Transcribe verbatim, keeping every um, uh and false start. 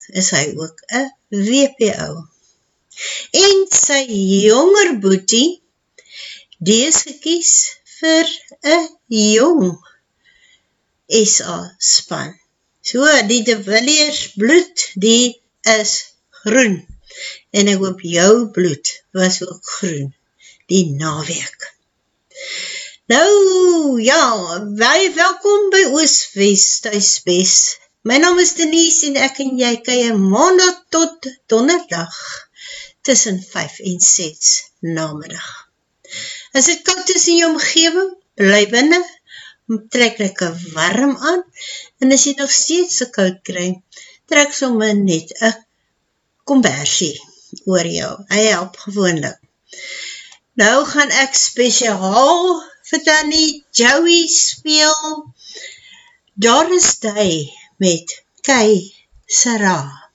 is hy ook 'n W P O. En sy jonger boetie, die is gekies vir 'n jong S A span. So, die De Villiers bloed, die is groen. En ek hoop jou bloed was ook groen, die naweek. Nou, ja, baie welkom by Oos-Wes Tuisbes. My naam is Denise en ek en jy kuier maandag tot donderdag tussen vyf en ses namiddag. As dit koud is in jou omgewing, bly binne, trek lekker warm aan, en as jy nog steeds so koud kry, trek sommer net 'n kombersie oor jou. Hy help gewoonlik. Nou gaan ek spesiaal vir Tannie Joey speel Doris Day met Kei Sarah.